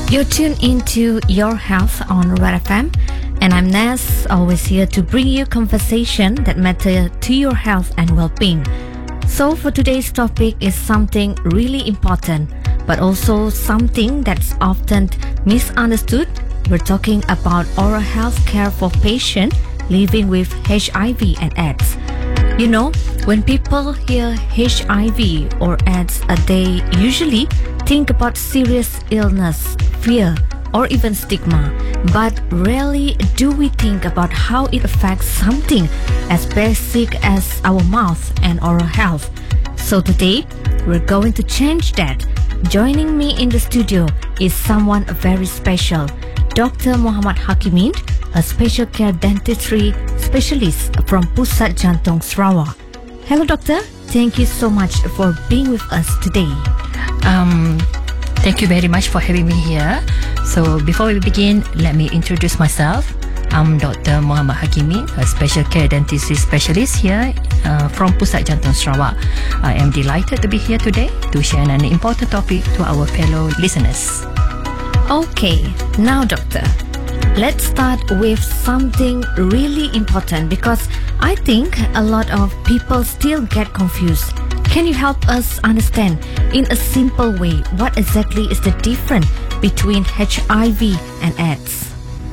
You're tuned into Your Health on Red FM, and I'm Naz, always here to bring you conversation that matter to your health and well-being. So for today's topic is something really important, but also something that's often misunderstood. We're talking about oral health care for patients living with HIV and AIDS. You know, when people hear HIV or AIDS, they usually think about serious illness, fear, or even stigma. But rarely do we think about how it affects something as basic as our mouth and oral health. So today, we're going to change that. Joining me in the studio is someone very special, Dr. Muhammad Hakimin, a special care dentistry specialist from Pusat Jantung Sarawak. Hello, doctor. Thank you so much for being with us today. Thank you very much for having me here. So before we begin, let me introduce myself. I'm Dr. Muhammad Hakimin, a special care dentistry specialist here from Pusat Jantung Sarawak. I am delighted to be here today to share an important topic to our fellow listeners. Okay, now doctor, let's start with something really important because I think a lot of people still get confused. Can you help us understand in a simple way what exactly is the difference between HIV and AIDS?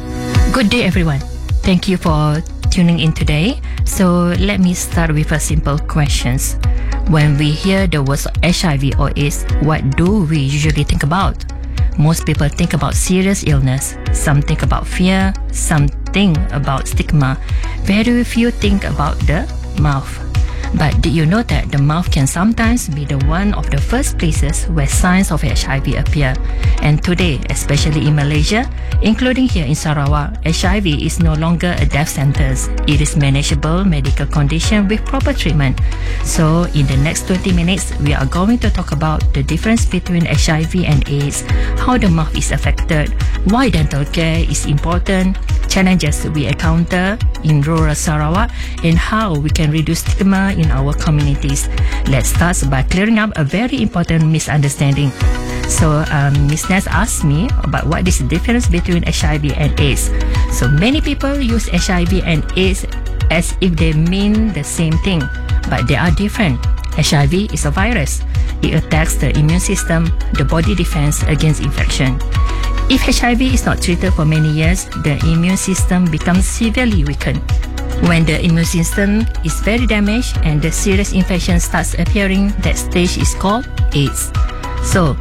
Good day, everyone. Thank you for tuning in today. So let me start with a simple questions. When we hear the words HIV or AIDS, what do we usually think about? Most people think about serious illness. Some think about fear. Some think about stigma. Very few think about the mouth. But did you know that the mouth can sometimes be the one of the first places where signs of HIV appear? And today, especially in Malaysia, including here in Sarawak, HIV is no longer a death sentence. It is manageable medical condition with proper treatment. So in the next 20 minutes, we are going to talk about the difference between HIV and AIDS, how the mouth is affected, why dental care is important, challenges we encounter in rural Sarawak, and how we can reduce stigma in our communities. Let's start by clearing up a very important misunderstanding. So Ms. Naz asked me about what is the difference between HIV and AIDS. So many people use HIV and AIDS as if they mean the same thing, but they are different. HIV is a virus. It attacks the immune system, the body defense against infection. If HIV is not treated for many years, the immune system becomes severely weakened. When the immune system is very damaged and the serious infection starts appearing, that stage is called AIDS. So,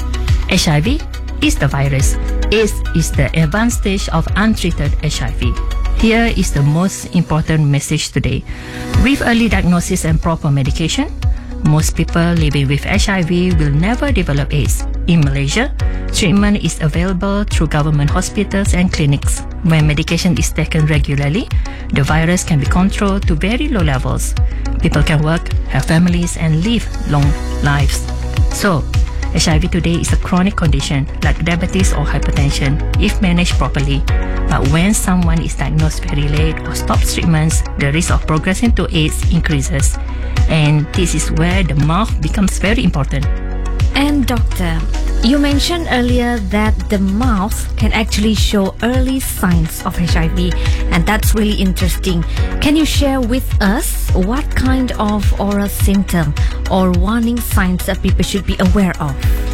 HIV is the virus. AIDS is the advanced stage of untreated HIV. Here is the most important message today. With early diagnosis and proper medication, most people living with HIV will never develop AIDS. In Malaysia, treatment is available through government hospitals and clinics. When medication is taken regularly, the virus can be controlled to very low levels. People can work, have families, and live long lives. So, HIV today is a chronic condition like diabetes or hypertension if managed properly. But when someone is diagnosed very late or stops treatments, the risk of progressing to AIDS increases. And this is where the mouth becomes very important. And doctor, you mentioned earlier that the mouth can actually show early signs of HIV, and that's really interesting. Can you share with us what kind of oral symptom or warning signs that people should be aware of?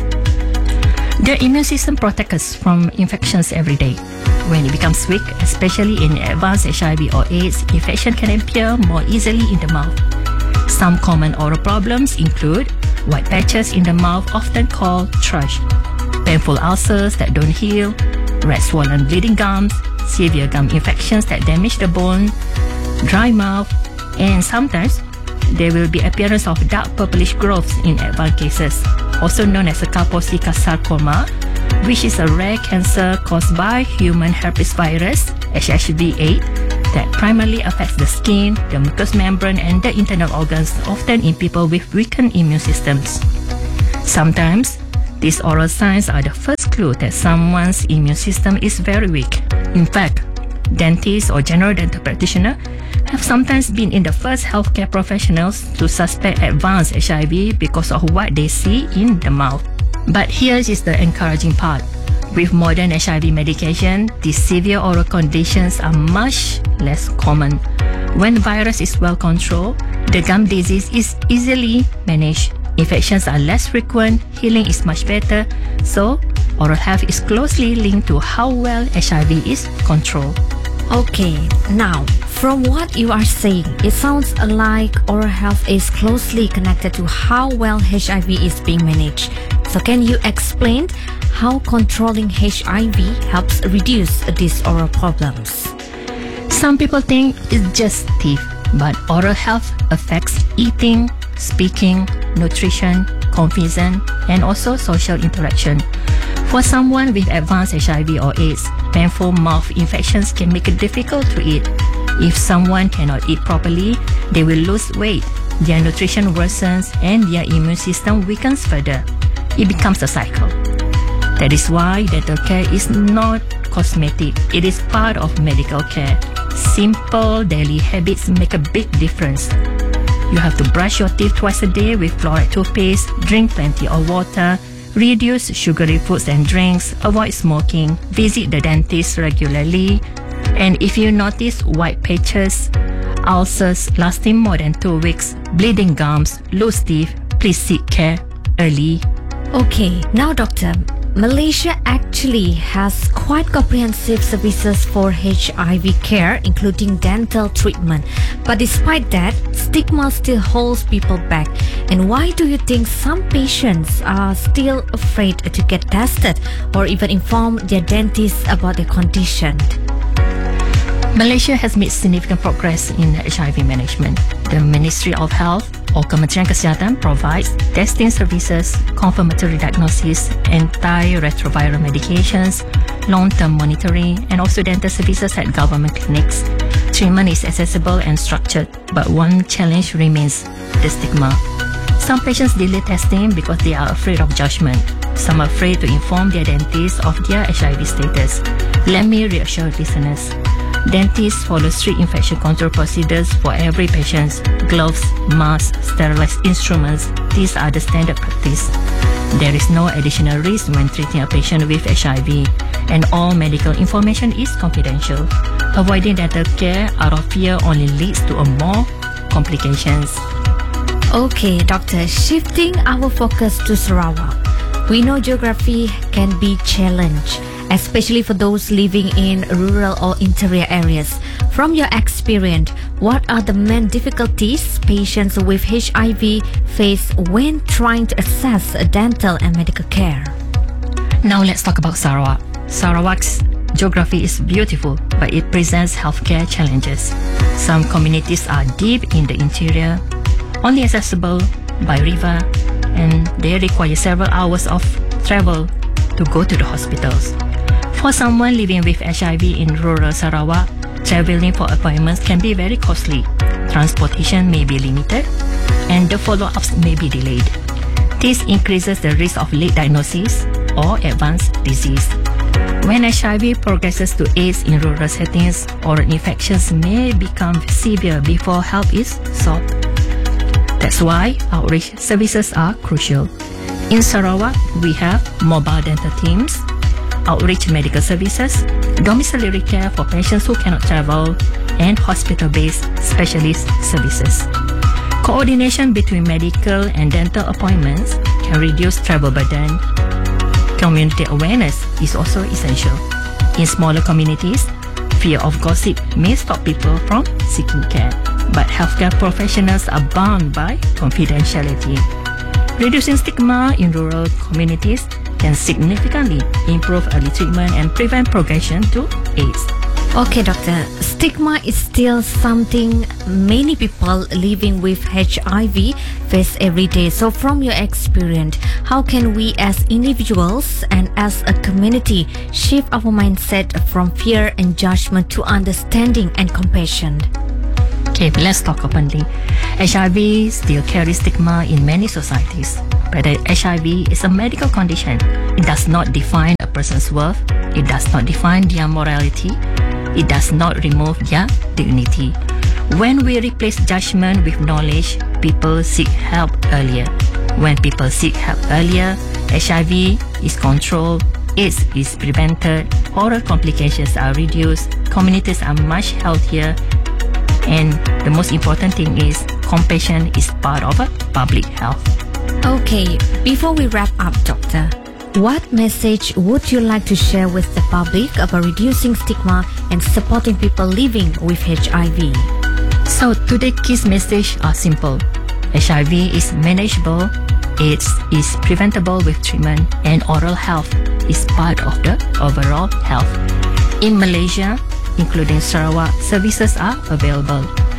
The immune system protects us from infections every day. When it becomes weak, especially in advanced HIV or AIDS, infection can appear more easily in the mouth. Some common oral problems include white patches in the mouth, often called thrush, painful ulcers that don't heal, red swollen bleeding gums, severe gum infections that damage the bone, dry mouth, and sometimes there will be appearance of dark purplish growths in advanced cases, also known as a Kaposi sarcoma, which is a rare cancer caused by human herpes virus, HHV8, that primarily affects the skin, the mucous membrane, and the internal organs, often in people with weakened immune systems. Sometimes, these oral signs are the first clue that someone's immune system is very weak. In fact, dentists or general dental practitioners have sometimes been in the first healthcare professionals to suspect advanced HIV because of what they see in the mouth. But here is the encouraging part. With modern HIV medication, these severe oral conditions are much less common. When virus is well controlled, the gum disease is easily managed. Infections are less frequent, healing is much better, so oral health is closely linked to how well HIV is controlled. Okay, now, from what you are saying, it sounds like oral health is closely connected to how well HIV is being managed. So can you explain how controlling HIV helps reduce these oral problems? Some people think it's just teeth, but oral health affects eating, speaking, nutrition, confidence, and also social interaction. For someone with advanced HIV or AIDS, painful mouth infections can make it difficult to eat. If someone cannot eat properly, they will lose weight, their nutrition worsens, and their immune system weakens further. It becomes a cycle. That is why dental care is not cosmetic. It is part of medical care. Simple daily habits make a big difference. You have to brush your teeth twice a day with fluoride toothpaste, drink plenty of water, reduce sugary foods and drinks, avoid smoking, visit the dentist regularly, and if you notice white patches, ulcers lasting more than 2 weeks, bleeding gums, loose teeth, please seek care early. Okay, now doctor, Malaysia actually has quite comprehensive services for HIV care, including dental treatment. But despite that, stigma still holds people back. And why do you think some patients are still afraid to get tested or even inform their dentist about their condition? Malaysia has made significant progress in HIV management. The Ministry of Health or Kementerian Kesihatan provides testing services, confirmatory diagnosis, antiretroviral medications, long-term monitoring, and also dental services at government clinics. Treatment is accessible and structured, but one challenge remains: the stigma. Some patients delay testing because they are afraid of judgment. Some are afraid to inform their dentist of their HIV status. Let me reassure listeners. Dentists follow strict infection control procedures for every patient. Gloves, masks, sterilized instruments, these are the standard practice. There is no additional risk when treating a patient with HIV, and all medical information is confidential. Avoiding dental care out of fear only leads to more complications. Okay, doctor, shifting our focus to Sarawak. We know geography can be challenged, especially for those living in rural or interior areas. From your experience, what are the main difficulties patients with HIV face when trying to access dental and medical care? Now let's talk about Sarawak. Sarawak's geography is beautiful, but it presents healthcare challenges. Some communities are deep in the interior, only accessible by river, and they require several hours of travel to go to the hospitals. For someone living with HIV in rural Sarawak, traveling for appointments can be very costly. Transportation may be limited, and the follow-ups may be delayed. This increases the risk of late diagnosis or advanced disease. When HIV progresses to AIDS in rural settings, oral infections may become severe before help is sought. That's why outreach services are crucial. In Sarawak, we have mobile dental teams, outreach medical services, domiciliary care for patients who cannot travel, and hospital-based specialist services. Coordination between medical and dental appointments can reduce travel burden. Community awareness is also essential. In smaller communities, fear of gossip may stop people from seeking care, but healthcare professionals are bound by confidentiality. Reducing stigma in rural communities can significantly improve early treatment and prevent progression to AIDS. Okay, doctor, stigma is still something many people living with HIV face every day. So from your experience, how can we as individuals and as a community shift our mindset from fear and judgment to understanding and compassion? Okay, let's talk openly. HIV still carries stigma in many societies. But HIV is a medical condition. It does not define a person's worth. It does not define their morality. It does not remove their dignity. When we replace judgment with knowledge, people seek help earlier. When people seek help earlier, HIV is controlled, AIDS is prevented, oral complications are reduced, communities are much healthier, and the most important thing is compassion is part of public health. Okay, before we wrap up, Doctor, what message would you like to share with the public about reducing stigma and supporting people living with HIV? So today's key message are simple. HIV is manageable, AIDS is preventable with treatment, and oral health is part of the overall health. In Malaysia, including Sarawak, services are available.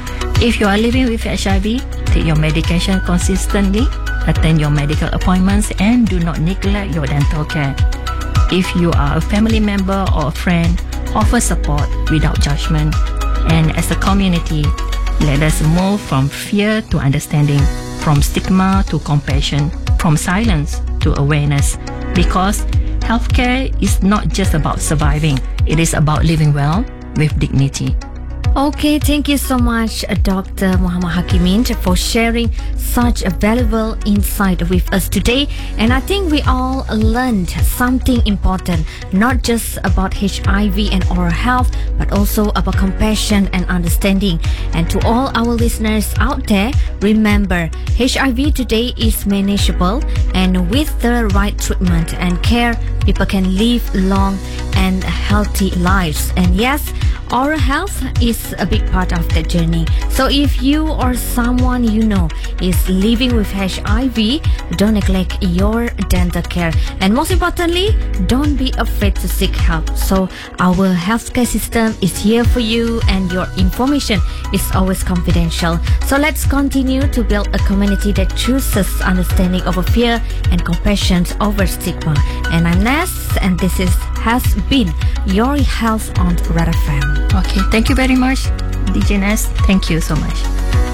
If you are living with HIV, take your medication consistently, attend your medical appointments, and do not neglect your dental care. If you are a family member or a friend, offer support without judgment. And as a community, let us move from fear to understanding, from stigma to compassion, from silence to awareness. Because healthcare is not just about surviving, it is about living well with dignity. Okay, thank you so much, Dr. Muhammad Hakimin, for sharing such a valuable insight with us today. And I think we all learned something important, not just about HIV and oral health, but also about compassion and understanding. And to all our listeners out there, remember, HIV today is manageable, and with the right treatment and care, people can live long and healthy lives. And yes, oral health is a big part of that journey. So if you or someone you know is living with HIV, don't neglect your dental care. And most importantly, don't be afraid to seek help. So our healthcare system is here for you, and your information is always confidential. So let's continue to build a community that chooses understanding over fear and compassion over stigma. And I'm Ness, and this has been Your Health on Red FM. Okay, thank you very much, DJ Ness. Thank you so much.